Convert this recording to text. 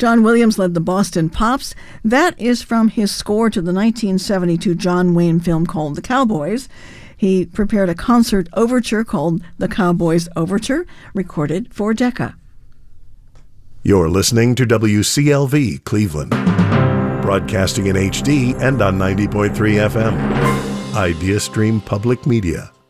John Williams led the Boston Pops. That is from his score to the 1972 John Wayne film called The Cowboys. He prepared a concert overture called The Cowboys Overture, recorded for Decca. You're listening to WCLV Cleveland, broadcasting in HD and on 90.3 FM. IdeaStream Public Media.